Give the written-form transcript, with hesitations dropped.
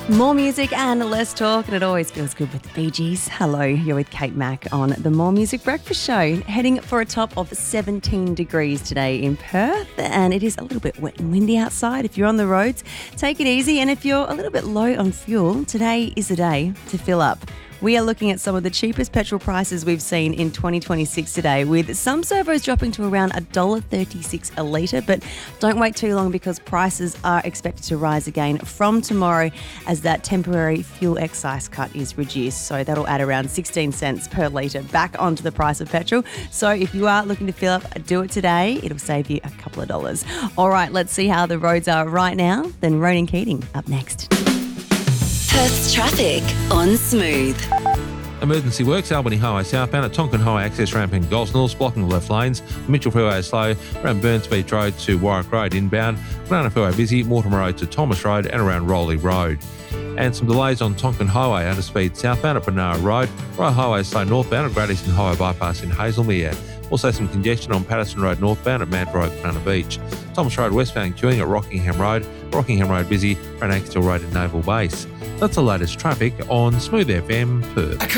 More music and less talk, and it always feels good with the Bee Gees. Hello, you're with Kate Mack on the More Music Breakfast Show. Heading for a top of 17 degrees today in Perth, and it is a little bit wet and windy outside. If you're on the roads, take it easy, and if you're a little bit low on fuel, today is the day to fill up. We are looking at some of the cheapest petrol prices we've seen in 2026 today, with some servos dropping to around $1.36 a litre. But don't wait too long, because prices are expected to rise again from tomorrow as that temporary fuel excise cut is reduced. So that'll add around 16 cents per litre back onto the price of petrol. So if you are looking to fill up, do it today. It'll save you a couple of dollars. All right, let's see how the roads are right now. Then Ronan Keating up next. Perth's traffic on Smooth. Emergency works, Albany Highway southbound at Tonkin Highway access ramp in Gosnells, blocking the left lanes. The Mitchell Freeway is slow around Burns Beach Road to Warwick Road inbound. Banana Freeway busy, Mortimer Road to Thomas Road and around Rowley Road. And some delays on Tonkin Highway under speed southbound at Banana Road. Royal Highway is slow northbound at Great Eastern Highway bypass in Hazelmere. Also some congestion on Patterson Road northbound at Mount Road, Banana Beach. Thomas Road westbound queuing at Rockingham Road. Rockingham Road busy around Axtell Road at Naval Base. That's the latest traffic on Smooth FM Perth.